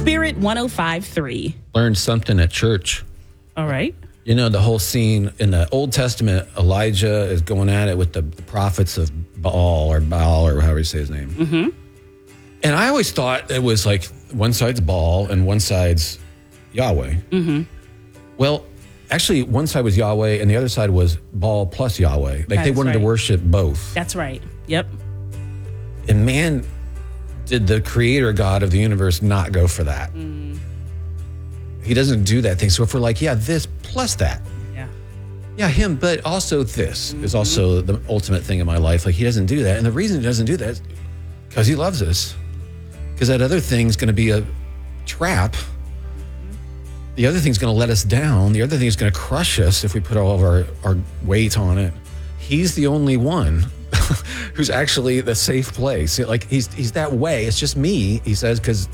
Spirit 105.3. Learned something at church. All right. You know, the whole scene in the Old Testament, Elijah is going at it with the prophets of Baal or however you say his name. Mm-hmm. And I always thought it was like one side's Baal and one side's Yahweh. Mm-hmm. Well, actually, one side was Yahweh and the other side was Baal plus Yahweh. Like they wanted to worship both. That's right. Yep. And man, did the creator God of the universe not go for that. He doesn't do that thing. So if we're like, yeah, this plus that. Yeah, him, but also this is also the ultimate thing in my life. Like he doesn't do that. And the reason he doesn't do that is because he loves us. Because that other thing's going to be a trap. The other thing's going to let us down. The other thing's going to crush us if we put all of our weight on it. He's the only one who's actually the safe place. Like he's that way. It's just me, he says, because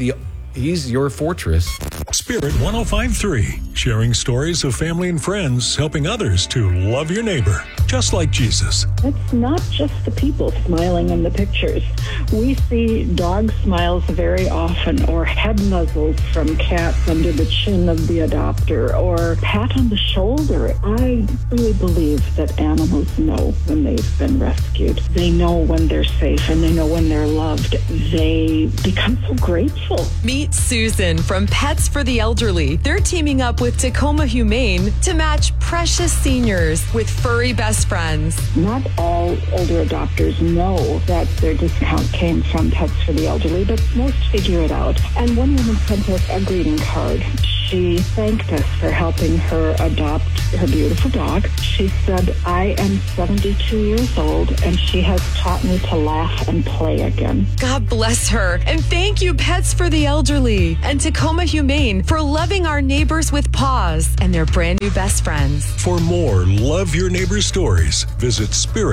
he's your fortress. Spirit 105.3, sharing stories of family and friends, helping others to love your neighbor, just like Jesus. It's not just the people smiling in the pictures. We see dog smiles very often, or head nuzzles from cats under the chin of the adopter, or pat on the shoulder. I really believe that animals know when they've been rescued. They know when they're safe, and they know when they're loved. They become so grateful. Meet Susan from Pets for the Elderly. They're teaming up with Tacoma Humane to match precious seniors with furry best friends. Not all older adopters know that their discount came from Pets for the Elderly, but most figure it out. And one woman sent us a greeting card. She thanked us for helping her adopt her beautiful dog. She said, I am 72 years old, and she has taught me to laugh and play again. God bless her. And thank you, Pets for the Elderly and Tacoma Humane, for loving our neighbors with paws and their brand new best friends. For more Love Your Neighbor stories, visit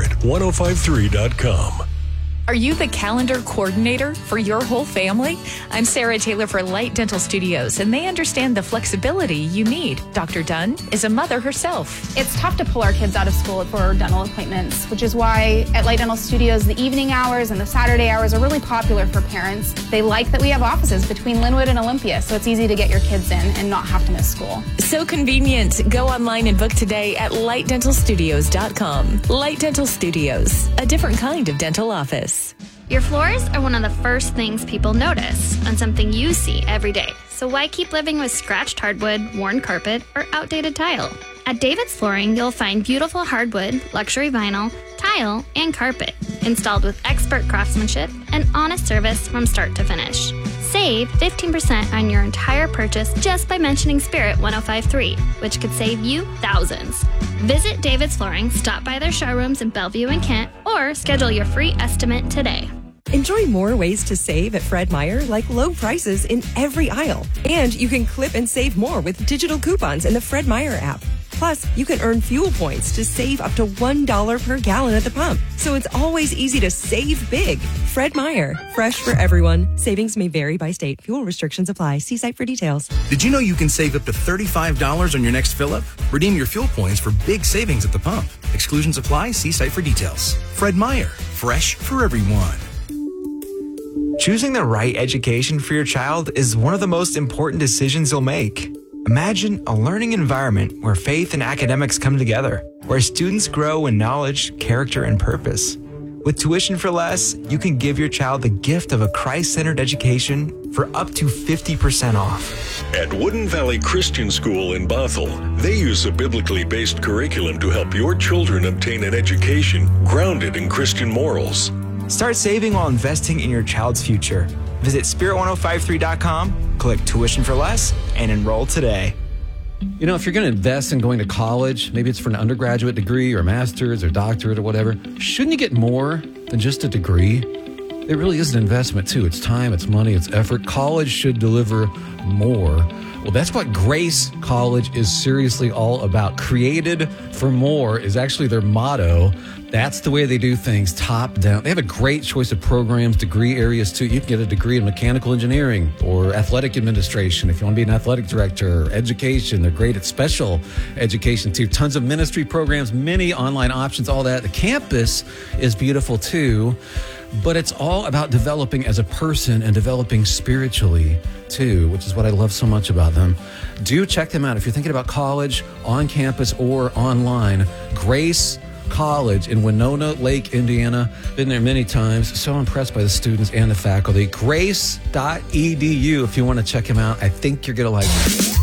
spirit1053.com. Are you the calendar coordinator for your whole family? I'm Sarah Taylor for Light Dental Studios, and they understand the flexibility you need. Dr. Dunn is a mother herself. It's tough to pull our kids out of school for dental appointments, which is why at Light Dental Studios, the evening hours and the Saturday hours are really popular for parents. They like that we have offices between Linwood and Olympia, so it's easy to get your kids in and not have to miss school. So convenient. Go online and book today at lightdentalstudios.com. Light Dental Studios, a different kind of dental office. Your floors are one of the first things people notice on something you see every day. So why keep living with scratched hardwood, worn carpet, or outdated tile? At David's Flooring, you'll find beautiful hardwood, luxury vinyl, tile, and carpet installed with expert craftsmanship and honest service from start to finish. Save 15% on your entire purchase just by mentioning Spirit 105.3, which could save you thousands. Visit David's Flooring, stop by their showrooms in Bellevue and Kent, or schedule your free estimate today. Enjoy more ways to save at Fred Meyer, like low prices in every aisle. And you can clip and save more with digital coupons in the Fred Meyer app. Plus, you can earn fuel points to save up to $1 per gallon at the pump. So it's always easy to save big. Fred Meyer, fresh for everyone. Savings may vary by state. Fuel restrictions apply. See site for details. Did you know you can save up to $35 on your next fill-up? Redeem your fuel points for big savings at the pump. Exclusions apply. See site for details. Fred Meyer, fresh for everyone. Choosing the right education for your child is one of the most important decisions you'll make. Imagine a learning environment where faith and academics come together, where students grow in knowledge, character, and purpose. With Tuition for Less, you can give your child the gift of a Christ-centered education for up to 50% off. At Wooden Valley Christian School in Bothell, they use a biblically based curriculum to help your children obtain an education grounded in Christian morals. Start saving while investing in your child's future. Visit spirit1053.com, click Tuition for Less, and enroll today. You know, if you're going to invest in going to college, maybe it's for an undergraduate degree or master's or doctorate or whatever, shouldn't you get more than just a degree? It really is an investment, too. It's time, it's money, it's effort. College should deliver more. Well, that's what Grace College is seriously all about. Created for more is actually their motto. That's the way they do things, top down. They have a great choice of programs, degree areas, too. You can get a degree in mechanical engineering or athletic administration if you want to be an athletic director, or education. They're great at special education, too. Tons of ministry programs, many online options, all that. The campus is beautiful, too. But it's all about developing as a person and developing spiritually too, which is what I love so much about them. Do check them out if you're thinking about college, on campus or online. Grace College in Winona Lake, Indiana. Been there many times. So impressed by the students and the faculty. Grace.edu if you want to check them out. I think you're going to like it.